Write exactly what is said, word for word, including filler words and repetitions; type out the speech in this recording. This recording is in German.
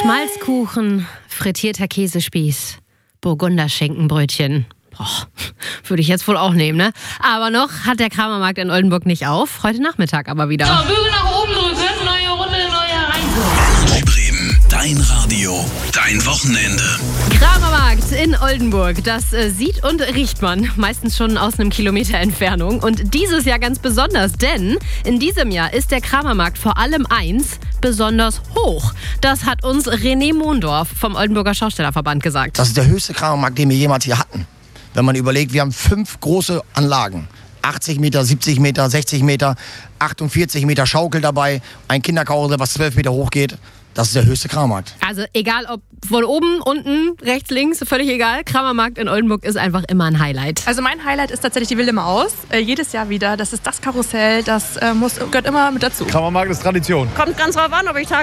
Schmalzkuchen, frittierter Käsespieß, Burgunderschinkenbrötchen. Boah, würde ich jetzt wohl auch nehmen, ne? Aber noch hat der Kramermarkt in Oldenburg nicht auf. Heute Nachmittag aber wieder. So, Bügel nach oben drücken, neue Runde, neue Reihenfolge. Energy Bremen, dein Radio, dein Wochenende. Kramermarkt in Oldenburg, das äh, sieht und riecht man meistens schon aus einem Kilometer Entfernung. Und dieses Jahr ganz besonders, denn in diesem Jahr ist der Kramermarkt vor allem eins, besonders hoch. Das hat uns René Mondorf vom Oldenburger Schaustellerverband gesagt. Das ist der höchste Kramermarkt, den wir jemals hier hatten. Wenn man überlegt, wir haben fünf große Anlagen. achtzig Meter, siebzig Meter, sechzig Meter, achtundvierzig Meter Schaukel dabei, ein Kinderkarussell, was zwölf Meter hoch geht. Das ist der höchste Kramermarkt. Also egal ob von oben, unten, rechts, links, völlig egal. Kramermarkt in Oldenburg ist einfach immer ein Highlight. Also mein Highlight ist tatsächlich die wilde Maus. Äh, jedes Jahr wieder. Das ist das Karussell, das äh, muss, gehört immer mit dazu. Kramermarkt ist Tradition. Kommt ganz drauf an, ob ich